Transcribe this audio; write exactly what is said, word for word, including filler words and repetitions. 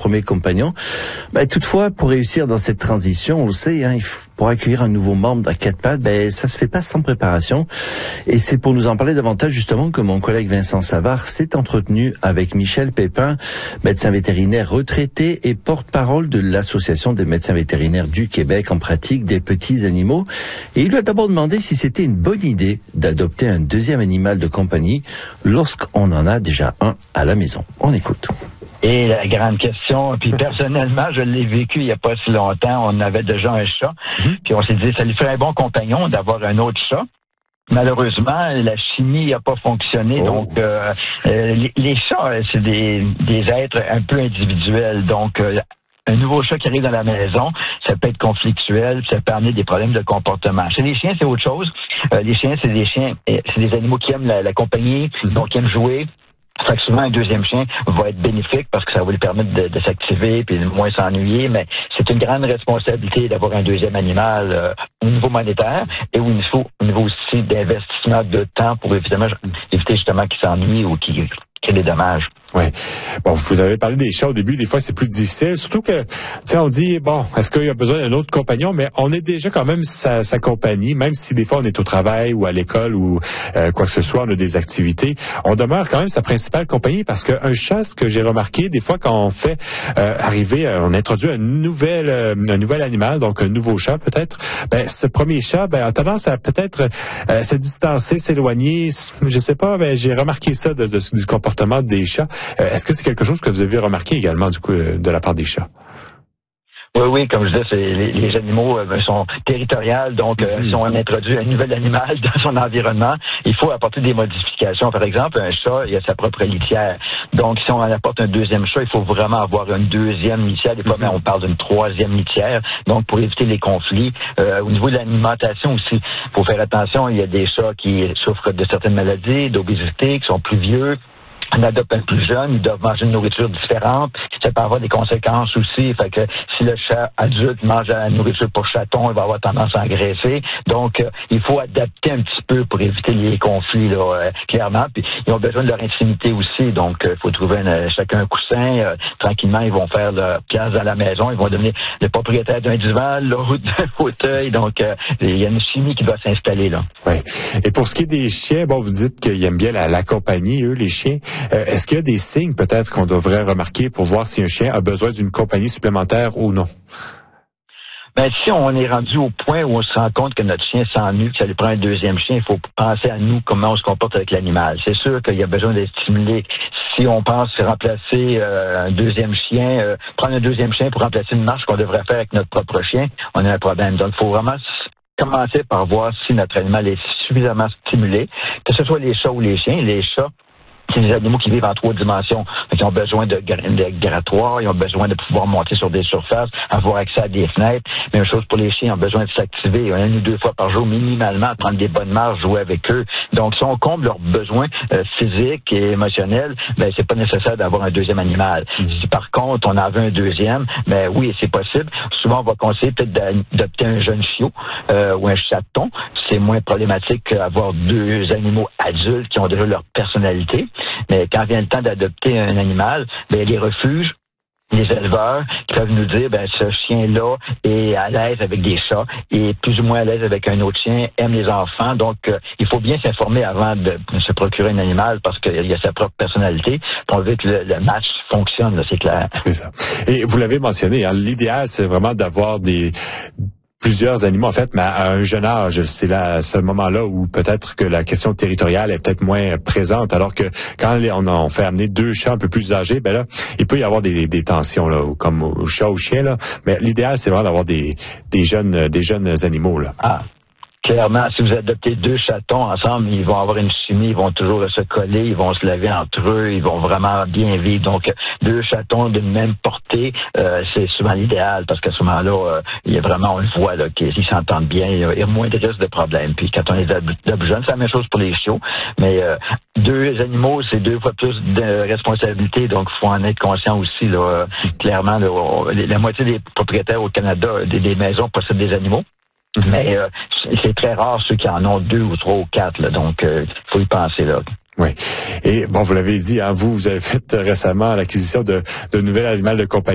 premier compagnon. Ben, toutefois, pour réussir dans cette transition, on le sait, hein, il faut, pour accueillir un nouveau membre à quatre pattes, ben, ça se fait pas sans préparation. Et c'est pour nous en parler davantage, justement, que mon collègue Vincent Savard s'est entretenu avec Michel Pépin, médecin vétérinaire retraité et porte-parole de l'Association des médecins vétérinaires du Québec en pratique des petits animaux. Et il lui a d'abord demandé si c'était une bonne idée d'adopter un deuxième animal de compagnie lorsqu'on en a déjà un à la maison. On écoute. Et la grande question, puis personnellement, je l'ai vécu il n'y a pas si longtemps, on avait déjà un chat, mmh. puis on s'est dit, ça lui ferait un bon compagnon d'avoir un autre chat. Malheureusement, la chimie n'a pas fonctionné, oh. donc euh, euh, les, les chats, c'est des, des êtres un peu individuels, donc euh, un nouveau chat qui arrive dans la maison, ça peut être conflictuel, ça peut amener des problèmes de comportement. Chez les chiens, c'est autre chose. Euh, les chiens, c'est des chiens, c'est des animaux qui aiment la, la compagnie, mmh. donc qui aiment jouer. Fait que souvent, un deuxième chien va être bénéfique parce que ça va lui permettre de, de s'activer puis de moins s'ennuyer, mais c'est une grande responsabilité d'avoir un deuxième animal euh, au niveau monétaire et au niveau, au niveau aussi d'investissement de temps pour évidemment éviter justement qu'il s'ennuie ou qu'il crée des dommages. Oui. Bon, vous avez parlé des chats au début, des fois c'est plus difficile, surtout que, tu sais, on dit, bon, est-ce qu'il y a besoin d'un autre compagnon, mais on est déjà quand même sa, sa compagnie, même si des fois on est au travail ou à l'école ou euh, quoi que ce soit, on a des activités, on demeure quand même sa principale compagnie parce qu'un chat, ce que j'ai remarqué, des fois quand on fait euh, arriver, on introduit un nouvel, euh, un nouvel animal, donc un nouveau chat peut-être, ben ce premier chat, ben a tendance à peut-être euh, se distancer, s'éloigner, je sais pas, ben j'ai remarqué ça de, de, du comportement des chats. Euh, est-ce que c'est quelque chose que vous avez remarqué également, du coup, euh, de la part des chats? Oui, oui, comme je disais, c'est, les, les animaux euh, sont territoriaux, donc euh, si on introduit un nouvel animal dans son environnement, il faut apporter des modifications. Par exemple, un chat, il a sa propre litière. Donc, si on en apporte un deuxième chat, il faut vraiment avoir une deuxième litière. Des fois, mm-hmm. on parle d'une troisième litière. Donc, pour éviter les conflits. Euh, au niveau de l'alimentation aussi, il faut faire attention. Il y a des chats qui souffrent de certaines maladies, d'obésité, qui sont plus vieux. On adopte un plus jeune, ils doivent manger une nourriture différente. Ça peut avoir des conséquences aussi. Fait que si le chat adulte mange la nourriture pour chaton, il va avoir tendance à engraisser. Donc, euh, il faut adapter un petit peu pour éviter les conflits, là, euh, clairement. Puis, ils ont besoin de leur intimité aussi. Donc, il euh, faut trouver une, chacun un coussin. Euh, tranquillement, ils vont faire leur place dans la maison. Ils vont devenir le propriétaire d'un divan, l'autre d'un fauteuil. Donc, euh, il y a une chimie qui doit s'installer, là. Oui. Et pour ce qui est des chiens, bon, vous dites qu'ils aiment bien la, la compagnie, eux, les chiens. Euh, est-ce qu'il y a des signes peut-être qu'on devrait remarquer pour voir si un chien a besoin d'une compagnie supplémentaire ou non? Ben, si on est rendu au point où on se rend compte que notre chien s'ennuie, que ça lui prend un deuxième chien, il faut penser à nous, comment on se comporte avec l'animal. C'est sûr qu'il y a besoin d'être stimulé. Si on pense remplacer euh, un deuxième chien, euh, prendre un deuxième chien pour remplacer une marche qu'on devrait faire avec notre propre chien, on a un problème. Donc, il faut vraiment commencer par voir si notre animal est suffisamment stimulé, que ce soit les chats ou les chiens. Les chats, c'est des animaux qui vivent en trois dimensions. Ils ont besoin de, de grattoirs, ils ont besoin de pouvoir monter sur des surfaces, avoir accès à des fenêtres. Même chose pour les chiens, ils ont besoin de s'activer une ou deux fois par jour minimalement, prendre des bonnes marches, jouer avec eux. Donc, si on comble leurs besoins euh, physiques et émotionnels, ben c'est pas nécessaire d'avoir un deuxième animal. Mmh. Si par contre, on en veut un deuxième, ben oui, c'est possible. Souvent, on va conseiller peut-être d'adopter un jeune chiot euh, ou un chaton. C'est moins problématique qu'avoir deux animaux adultes qui ont déjà leur personnalité. Mais quand vient le temps d'adopter un animal, ben les refuges, les éleveurs qui peuvent nous dire, ben ce chien-là est à l'aise avec des chats, et plus ou moins à l'aise avec un autre chien, aime les enfants. Donc, euh, il faut bien s'informer avant de, de se procurer un animal parce qu'il y a sa propre personnalité. On veut que le, le match fonctionne, là, c'est clair. C'est ça. Et vous l'avez mentionné, hein, l'idéal, c'est vraiment d'avoir des plusieurs animaux, en fait, mais à un jeune âge. C'est là, à ce moment-là où peut-être que la question territoriale est peut-être moins présente, alors que quand on, on fait amener deux chats un peu plus âgés, ben là, il peut y avoir des, des tensions, là, comme au chat ou au chien, là. Mais l'idéal, c'est vraiment d'avoir des, des jeunes, des jeunes animaux, là. Ah. Clairement, si vous adoptez deux chatons ensemble, ils vont avoir une chimie, ils vont toujours se coller, ils vont se laver entre eux, ils vont vraiment bien vivre. Donc, deux chatons d'une même portée, euh, c'est souvent l'idéal parce qu'à ce moment-là, euh, il y a vraiment, on le voit, là, qu'ils s'entendent bien, il y a moins de risques de problèmes. Puis quand on est adopté jeune, c'est la même chose pour les chiots, mais euh, deux animaux, c'est deux fois plus de responsabilité, donc il faut en être conscient aussi. Là, clairement, là, la moitié des propriétaires au Canada des, des maisons possèdent des animaux. Mais euh, c'est très rare ceux qui en ont deux ou trois ou quatre, là, donc il euh, faut y penser là. Oui. Et bon, vous l'avez dit, hein, vous, vous avez fait récemment l'acquisition de, de nouvel animal de compagnie.